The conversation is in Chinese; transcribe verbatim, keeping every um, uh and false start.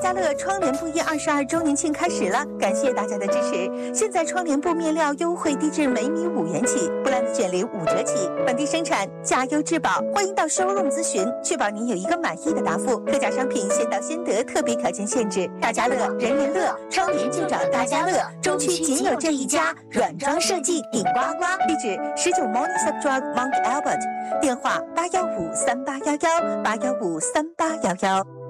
家乐窗帘布业二十二周年庆开始了，感谢大家的支持。现在窗帘布面料优惠低至每米五元起，布兰的卷帘五折起，本地生产，价优质保。欢迎到 showroom 咨询，确保您有一个满意的答复。特价商品先到先得，特别条件限制。大家乐，人人乐，窗帘就找大家乐，中区仅有这一家，软装设计顶呱呱。地址十九 Morning Sub Drive Mount Albert， 电话八幺五三八幺幺八幺五三八幺幺。